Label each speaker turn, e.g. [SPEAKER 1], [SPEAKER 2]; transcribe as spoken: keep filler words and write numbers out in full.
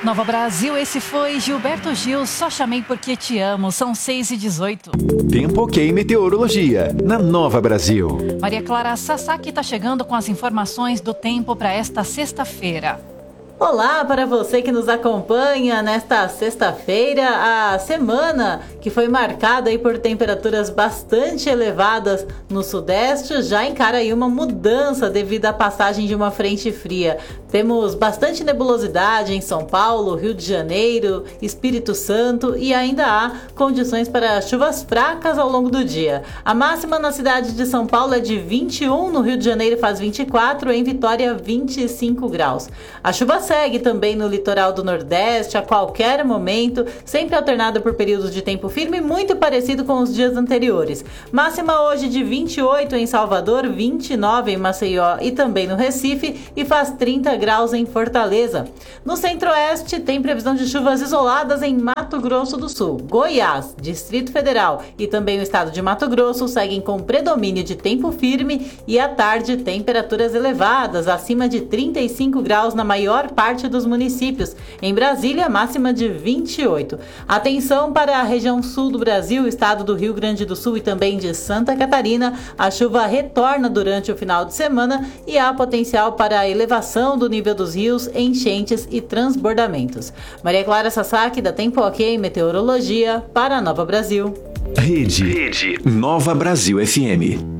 [SPEAKER 1] Nova Brasil, esse foi Gilberto Gil, Só Chamei Porque Te Amo, são seis e dezoito.
[SPEAKER 2] Tempo ok meteorologia, na Nova Brasil.
[SPEAKER 1] Maria Clara Sasaki está chegando com as informações do tempo para esta sexta-feira.
[SPEAKER 3] Olá para você que nos acompanha nesta sexta-feira, a semana que foi marcada aí por temperaturas bastante elevadas no sudeste, já encara aí uma mudança devido à passagem de uma frente fria. Temos bastante nebulosidade em São Paulo, Rio de Janeiro, Espírito Santo e ainda há condições para chuvas fracas ao longo do dia. A máxima na cidade de São Paulo é de vinte e um, no Rio de Janeiro faz vinte e quatro, em Vitória vinte e cinco graus. A chuva segue também no litoral do Nordeste a qualquer momento, sempre alternado por períodos de tempo firme, muito parecido com os dias anteriores. Máxima hoje de vinte e oito em Salvador, vinte e nove em Maceió e também no Recife e faz trinta graus em Fortaleza. No Centro-Oeste tem previsão de chuvas isoladas em Mato Grosso do Sul. Goiás, Distrito Federal e também o estado de Mato Grosso seguem com predomínio de tempo firme e à tarde temperaturas elevadas, acima de trinta e cinco graus na maior parte dos municípios. Em Brasília, máxima de vinte e oito. Atenção para a região sul do Brasil, estado do Rio Grande do Sul e também de Santa Catarina. A chuva retorna durante o final de semana e há potencial para a elevação do nível dos rios, enchentes e transbordamentos. Maria Clara Sasaki, da Tempo Ok Meteorologia, para a Nova Brasil.
[SPEAKER 2] Rede, Rede Nova Brasil F M.